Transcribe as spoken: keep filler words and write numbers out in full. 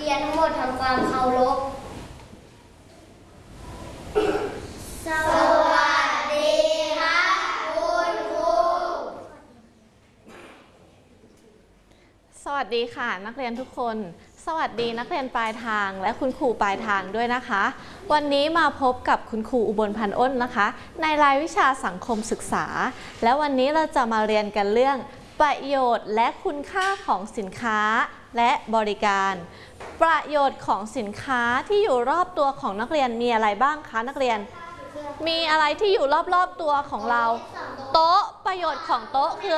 รียนทั้งหมดทำความเคารพสวัสดีครับคุณครูสวัสดีค่ะนักเรียนทุกคนสวัสดีนักเรียนปลายทางและคุณครูปลายทางด้วยนะคะวันนี้มาพบกับคุณครูอุบลพันอ้นนะคะในรายวิชาสังคมศึกษาและวันนี้เราจะมาเรียนกันเรื่องประโยชน์และคุณค่าของสินค้าและบริการประโยชน์ของสินค้าที่อยู่รอบตัวของนักเรียนมีอะไรบ้างคะนักเรียนมีอะไรที่อยู่รอบๆตัวของเราโต๊ะประโยชน์ของโต๊ะคือ